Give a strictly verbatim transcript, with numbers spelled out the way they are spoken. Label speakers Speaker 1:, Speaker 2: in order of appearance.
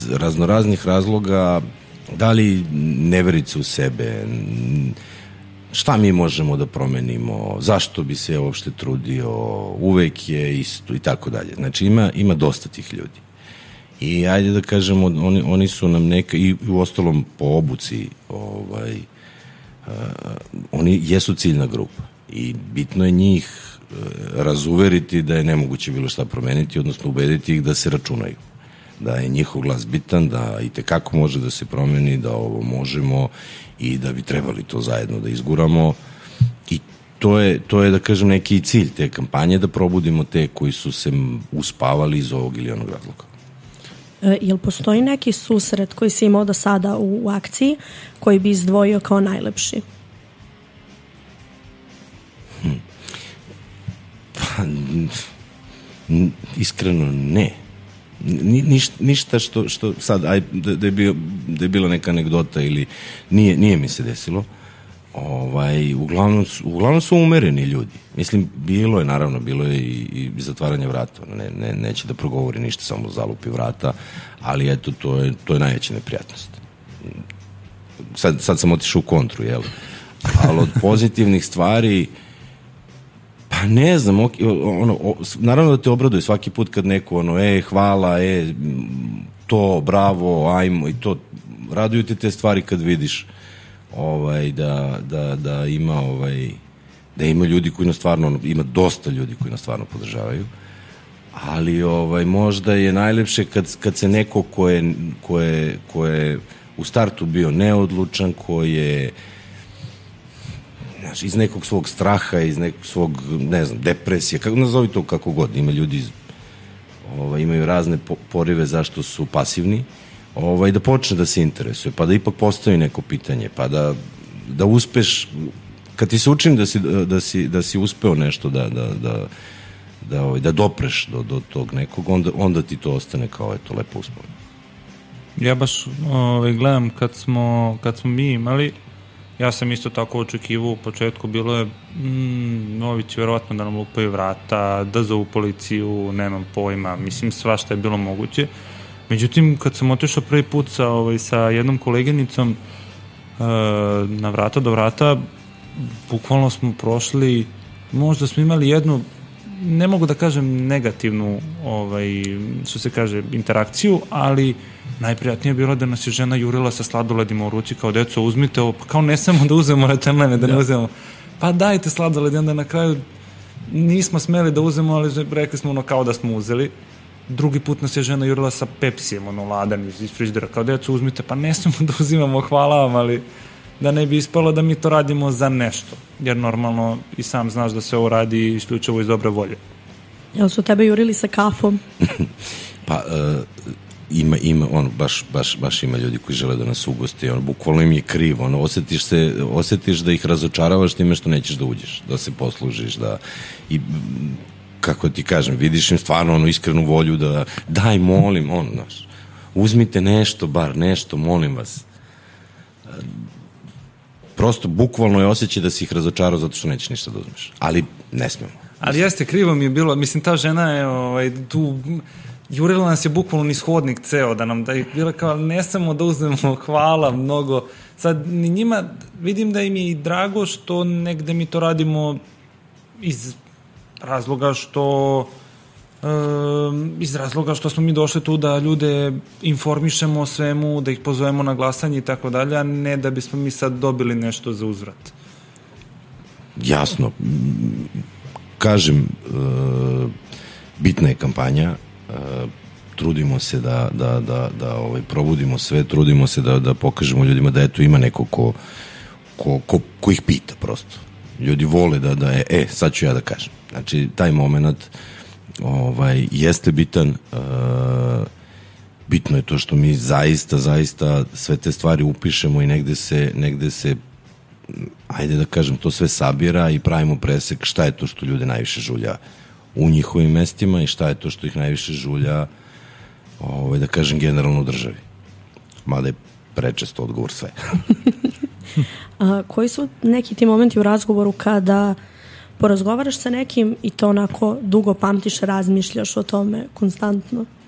Speaker 1: raznoraznih razloga, da li nevericu u sebe, šta mi možemo da promenimo, zašto bi se uopšte trudio, uvek je isto i tako dalje. Znači ima, ima dosta tih ljudi. I ajde da kažemo, oni, oni su nam neka, i u ostalom po obuci, ovaj, uh, oni jesu ciljna grupa i bitno je njih uh, razuveriti da je nemoguće bilo šta promeniti, odnosno ubediti ih da se računaju, da je njihov glas bitan, da i tekako može da se promeni, da ovo možemo i da bi trebali to zajedno da izguramo. I to je, to je da kažem, neki cilj te kampanje, da probudimo te koji su se uspavali iz ovog ili onog razloga.
Speaker 2: E, jel postoji neki susret koji si imao do sada u, u akciji koji bi izdvojio kao najlepši?
Speaker 1: Hm. Pa, iskreno ne. Ni, ništa, ništa što, što sad, aj, da, da, je bio, da je bila neka anegdota ili nije, nije mi se desilo. Ovaj, uglavnom, su, uglavnom su umereni ljudi. Mislim, bilo je, naravno, bilo je i, i zatvaranje vrata. Ne, ne, neće da progovori ništa, samo zalupi vrata, ali eto, to je, to je najveća neprijatnost. Sad, sad sam otišao u kontru, jel? Ali od pozitivnih stvari, pa ne znam, ono, o, naravno da te obraduje svaki put kad neko, ono, e, hvala, e, to, bravo, ajmo, i to, raduju te te stvari kad vidiš ovaj, da, da, da ima ovaj, da ima ljudi koji nas stvarno, ima dosta ljudi koji nas stvarno podržavaju, ali ovaj, možda je najlepše kad, kad se neko ko je, ko je, ko je u startu bio neodlučan, ko je iz nekog svog straha, iz nekog svog, ne znam, depresije, kako nazovi to kako god, ima ljudi ovaj, imaju razne porive zašto su pasivni, ovaj, da počne da se interesuje, pa da ipak postavi neko pitanje, pa da, da uspeš, kad ti se učini da si, da si, da si uspeo nešto da, da, da, da, ovaj, da dopreš do, do tog nekog, onda, onda ti to ostane kao, eto, lepo uspeo.
Speaker 3: Ja baš ovaj, gledam kad smo, kad smo mi imali, ja sam isto tako očekivao u početku, bilo je mm, ovi će verovatno da nam lupaju vrata, da zovu policiju, nemam pojma, mislim svašta je bilo moguće. Međutim, kad sam otišao prvi put sa, ovaj, sa jednom koleginicom uh, na vrata do vrata, bukvalno smo prošli, možda smo imali jednu, ne mogu da kažem negativnu, ovaj, što se kaže, interakciju, ali najprijatnije je bilo da nas je žena jurila sa sladoledima u ruci, kao deco, uzmite ovo, pa kao ne samo da uzemo rečenlene, da ne uzemo, pa dajte sladoled, i onda na kraju nismo smeli da uzemo, ali rekli smo ono kao da smo uzeli. Drugi put nas je žena jurila sa Pepsijem, ono, ladan iz, iz frižidera, kao deco, uzmite, pa ne smemo da uzimamo, hvala vam, ali da ne bi ispalo da mi to radimo za nešto, jer normalno i sam znaš da se ovo radi isključivo iz dobre volje.
Speaker 2: Jel su tebe jurili sa kafom?
Speaker 1: Pa, uh, ima, ima, ono, baš, baš, baš ima ljudi koji žele da nas ugoste, ono, bukvalno im je krivo, ono, osjetiš se, osjetiš da ih razočaravaš time što nećeš da uđeš, da se poslužiš, da, i, kako ti kažem, vidiš im stvarno, ono, iskrenu volju da, daj, molim, ono, znaš, uzmite nešto, bar nešto, molim vas. Prosto, bukvalno je osjećaj da si ih razočarao zato što nećeš ništa da uzmeš, ali ne smemo.
Speaker 3: Ali jeste, krivo mi je bilo, mislim, ta žena je ovaj, tu, jurila nas je bukvalno niz hodnik ceo, da nam da je bila kao, ne samo da uzmemo, hvala mnogo. Sad, ni njima, vidim da im je i drago što negde mi to radimo iz razloga što um, iz razloga što smo mi došli tu da ljude informišemo o svemu, da ih pozovemo na glasanje i tako dalje, a ne da bismo mi sad dobili nešto za uzvrat.
Speaker 1: Jasno. Kažem, uh, bitna je kampanja, uh, trudimo se da, da, da, da ovaj, probudimo sve, trudimo se da, da pokažemo ljudima da eto ima neko ko, ko, ko, ko ih pita prosto. Ljudi vole da, da je, e, sad ću ja da kažem. Znači, taj moment ovaj, jeste bitan, uh, bitno je to što mi zaista, zaista sve te stvari upišemo i negde se, negde se ajde da kažem, to sve sabira i pravimo presek šta je to što ljude najviše žulja u njihovim mestima i šta je to što ih najviše žulja, ovaj, da kažem, generalno u državi. Mada je prečesto odgovor sve.
Speaker 2: A, koji su neki ti momenti u razgovoru kada porazgovaraš sa nekim i to onako dugo pamtiš, razmišljaš o tome konstantno?